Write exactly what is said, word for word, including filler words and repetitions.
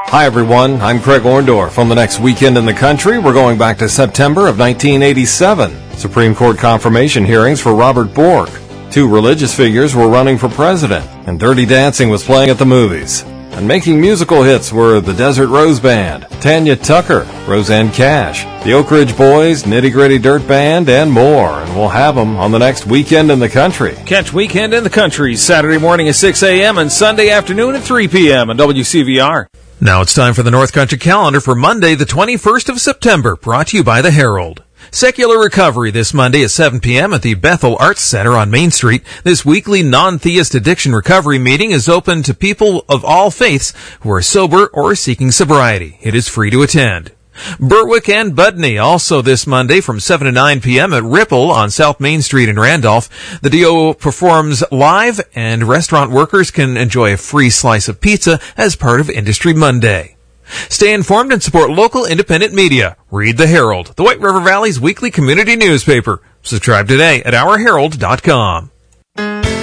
Hi, everyone. I'm Craig Orndorff. On the next Weekend in the Country, we're going back to September of nineteen eighty-seven. Supreme Court confirmation hearings for Robert Bork. Two religious figures were running for president, and Dirty Dancing was playing at the movies. And making musical hits were the Desert Rose Band, Tanya Tucker, Roseanne Cash, the Oak Ridge Boys, Nitty Gritty Dirt Band, and more. And we'll have them on the next Weekend in the Country. Catch Weekend in the Country Saturday morning at six a.m. and Sunday afternoon at three p.m. on W C V R. Now it's time for the North Country calendar for Monday, the twenty-first of September, brought to you by the Herald. Secular Recovery this Monday at seven p.m. at the Bethel Arts Center on Main Street. This weekly non-theist addiction recovery meeting is open to people of all faiths who are sober or seeking sobriety. It is free to attend. Berwick and Budney also this Monday from seven to nine p.m. at Ripple on South Main Street in Randolph. The D O performs live, and restaurant workers can enjoy a free slice of pizza as part of Industry Monday. Stay informed and support local independent media. Read the Herald, the White River Valley's weekly community newspaper. Subscribe today at our herald dot com.